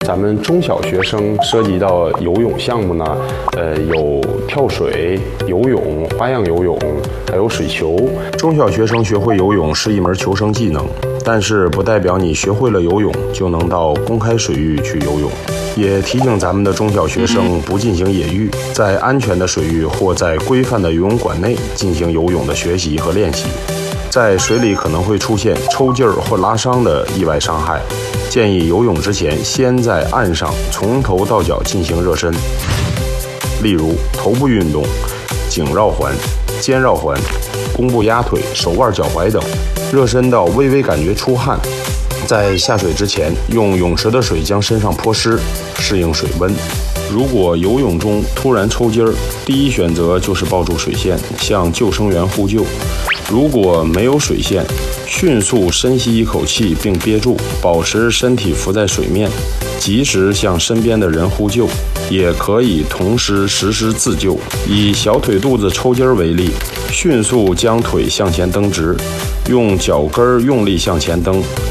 咱们中小学生涉及到游泳项目呢，有跳水、游泳、花样游泳，还有水球。 中小学生学会游泳是一门求生技能，但是不代表你学会了游泳就能到公开水域去游泳。也提醒咱们的中小学生不进行野浴，在安全的水域或在规范的游泳馆内进行游泳的学习和练习。在水里可能会出现抽筋儿或拉伤的意外伤害，建议游泳之前先在岸上从头到脚进行热身，例如头部运动、颈绕环、肩绕环、弓步压腿、手腕脚踝等，热身到微微感觉出汗。在下水之前，用泳池的水将身上泼湿，适应水温。如果游泳中突然抽筋儿，第一选择就是抱住水线，向救生员呼救。如果没有水线，迅速深吸一口气并憋住，保持身体浮在水面，及时向身边的人呼救。也可以同时实施自救。以小腿肚子抽筋为例，迅速将腿向前蹬直，用脚跟用力向前蹬，